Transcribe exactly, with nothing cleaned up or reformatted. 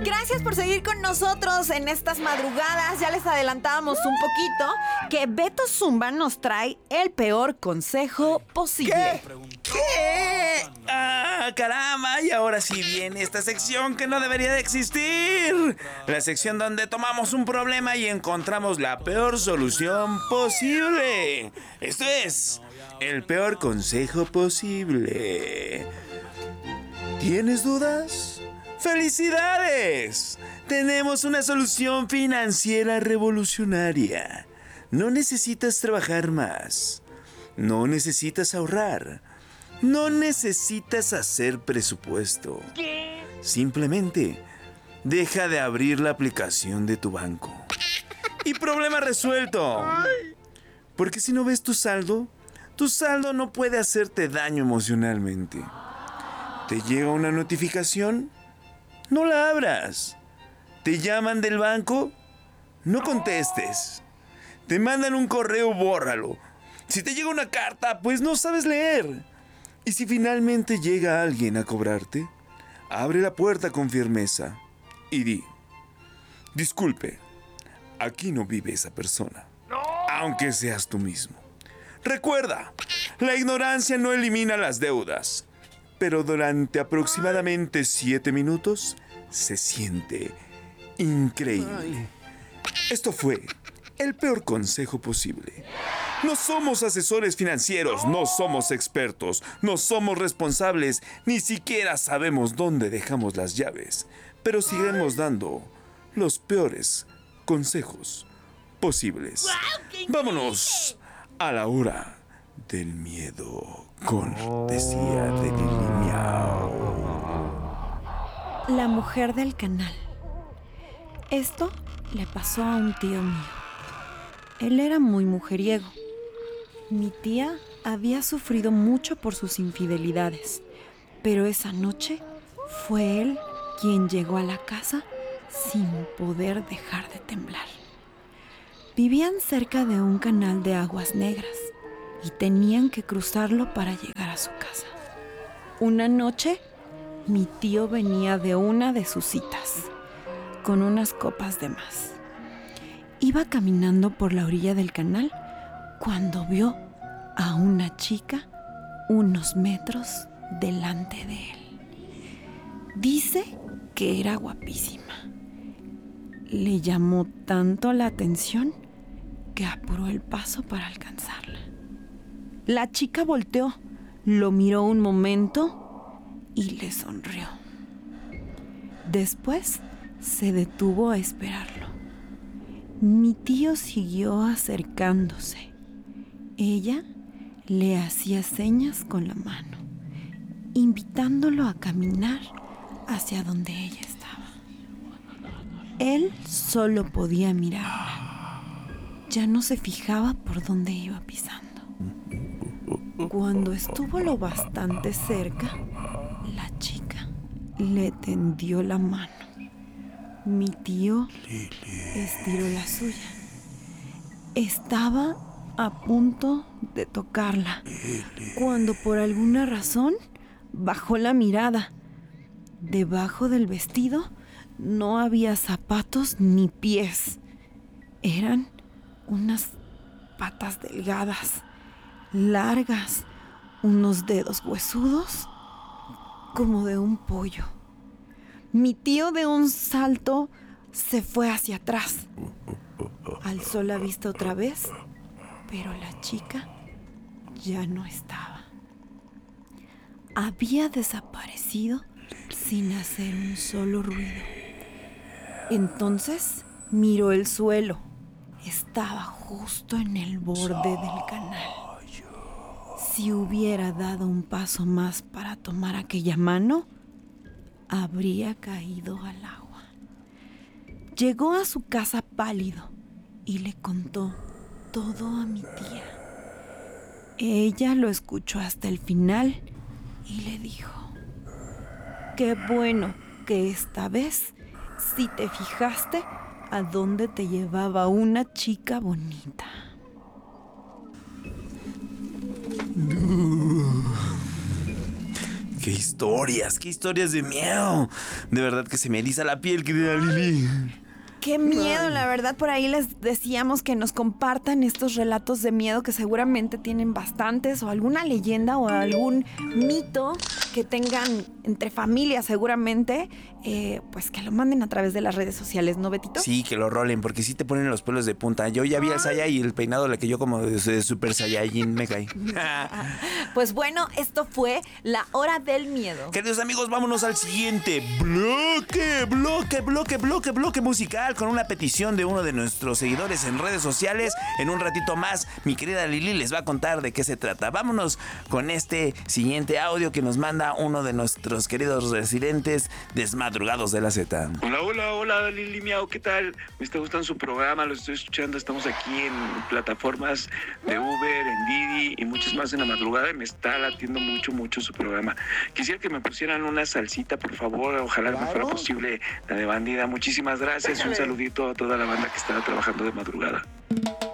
Gracias por seguir con nosotros en estas madrugadas. Ya les adelantábamos un poquito que Beto Zumba nos trae el peor consejo posible. ¿Qué? ¿Qué? ¡Ah, caramba! Y ahora sí viene esta sección que no debería de existir. La sección donde tomamos un problema y encontramos la peor solución posible. Esto es el peor consejo posible. ¿Tienes dudas? ¡Felicidades! Tenemos una solución financiera revolucionaria. No necesitas trabajar más. No necesitas ahorrar. No necesitas hacer presupuesto. ¿Qué? Simplemente deja de abrir la aplicación de tu banco. Y problema resuelto. Porque si no ves tu saldo, tu saldo no puede hacerte daño emocionalmente. ¿Te llega una notificación? No la abras. ¿Te llaman del banco? No contestes. ¿Te mandan un correo? Bórralo. Si te llega una carta, pues no sabes leer. Y si finalmente llega alguien a cobrarte, abre la puerta con firmeza y di: disculpe, aquí no vive esa persona, aunque seas tú mismo. Recuerda, la ignorancia no elimina las deudas, pero durante aproximadamente siete minutos se siente increíble. Esto fue el peor consejo posible. No somos asesores financieros, no somos expertos, no somos responsables, ni siquiera sabemos dónde dejamos las llaves, pero seguiremos dando los peores consejos posibles. Vámonos a la hora del miedo, cortesía de Lili Miau. La mujer del canal. Esto le pasó a un tío mío. Él era muy mujeriego. Mi tía había sufrido mucho por sus infidelidades, pero esa noche fue él quien llegó a la casa sin poder dejar de temblar. Vivían cerca de un canal de aguas negras y tenían que cruzarlo para llegar a su casa. Una noche, mi tío venía de una de sus citas, con unas copas de más. Iba caminando por la orilla del canal cuando vio a una chica unos metros delante de él. Dice que era guapísima. Le llamó tanto la atención que apuró el paso para alcanzarla. La chica volteó, lo miró un momento y le sonrió. Después se detuvo a esperarlo. Mi tío siguió acercándose. Ella le hacía señas con la mano, invitándolo a caminar hacia donde ella estaba. Él solo podía mirarla. Ya no se fijaba por dónde iba pisando. Cuando estuvo lo bastante cerca, la chica le tendió la mano. Mi tío estiró la suya. Estaba a punto de tocarla cuando por alguna razón bajó la mirada. Debajo del vestido no había zapatos ni pies. Eran unas patas delgadas, largas, unos dedos huesudos como de un pollo. Mi tío de un salto se fue hacia atrás. Alzó la vista otra vez, pero la chica ya no estaba. Había desaparecido sin hacer un solo ruido. Entonces miró el suelo. Estaba justo en el borde del canal. Si hubiera dado un paso más para tomar aquella mano, habría caído al agua. Llegó a su casa pálido y le contó todo a mi tía. Ella lo escuchó hasta el final y le dijo: qué bueno que esta vez sí te fijaste a dónde te llevaba una chica bonita. qué historias, qué historias de miedo. De verdad que se me eriza la piel, querida Lili. Qué miedo, la verdad. Por ahí les decíamos que nos compartan estos relatos de miedo que seguramente tienen bastantes, o alguna leyenda o algún mito que tengan entre familias seguramente, eh, pues que lo manden a través de las redes sociales, ¿no, Betito? Sí, que lo rolen, porque sí te ponen los pelos de punta. Yo ya vi el Saya y el peinado le cayó como de, de Super Saiyajin, me caí. Pues bueno, esto fue La Hora del Miedo. Queridos amigos, vámonos al siguiente bloque, bloque, bloque, bloque, bloque musical con una petición de uno de nuestros seguidores en redes sociales. En un ratito más, mi querida Lili les va a contar de qué se trata. Vámonos con este siguiente audio que nos manda uno de nuestros queridos residentes desmadrugados de la Z. Hola, hola, hola, Lili Miau, ¿qué tal? Me está gustando su programa, lo estoy escuchando. Estamos aquí en plataformas de Uber, en Didi y muchas más en la madrugada y me está latiendo mucho, mucho su programa. Quisiera que me pusieran una salsita, por favor, ojalá ¿Claro? me fuera posible la de Bandida. Muchísimas gracias y un saludito a toda la banda que está trabajando de madrugada.